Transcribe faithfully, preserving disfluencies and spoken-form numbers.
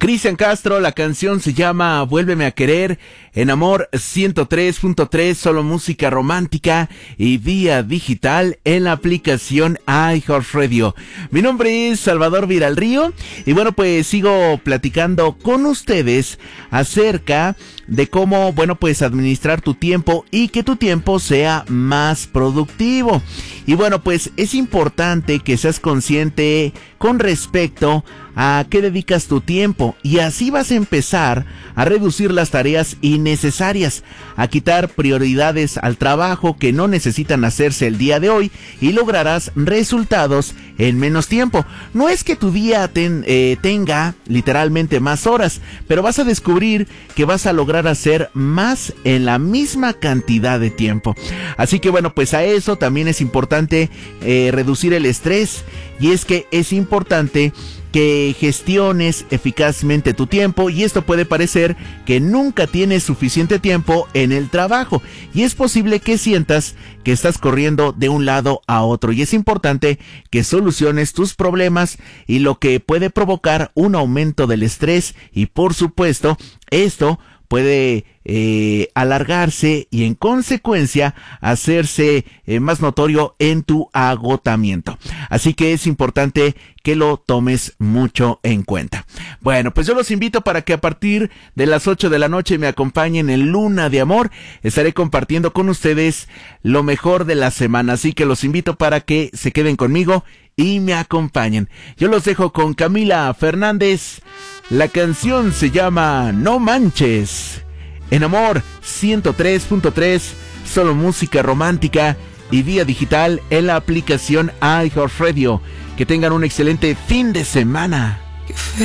Cristian Castro, la canción se llama Vuélveme a querer, en Amor ciento tres punto tres, solo música romántica y vía digital en la aplicación iHeartRadio. Mi nombre es Salvador Viralrío y bueno, pues sigo platicando con ustedes acerca de cómo, bueno, pues administrar tu tiempo y que tu tiempo sea más productivo. Y bueno, pues es importante que seas consciente con respecto a qué dedicas tu tiempo y así vas a empezar a reducir las tareas innecesarias, a quitar prioridades al trabajo que no necesitan hacerse el día de hoy y lograrás resultados en menos tiempo. No es que tu día ten, eh, tenga literalmente más horas, pero vas a descubrir que vas a lograr hacer más en la misma cantidad de tiempo. Así que bueno, pues a eso también es importante eh, reducir el estrés, y es que es importante que gestiones eficazmente tu tiempo, y esto puede parecer que nunca tienes suficiente tiempo en el trabajo y es posible que sientas que estás corriendo de un lado a otro, y es importante que soluciones tus problemas y lo que puede provocar un aumento del estrés, y por supuesto esto puede eh, alargarse y en consecuencia hacerse eh, más notorio en tu agotamiento. Así que es importante que lo tomes mucho en cuenta. Bueno, pues yo los invito para que a partir de las ocho de la noche me acompañen en Luna de Amor. Estaré compartiendo con ustedes lo mejor de la semana, así que los invito para que se queden conmigo y me acompañen. Yo los dejo con Camila Fernández. La canción se llama No Manches, en Amor ciento tres punto tres, solo música romántica y vía digital en la aplicación iHeartRadio. Que tengan un excelente fin de semana.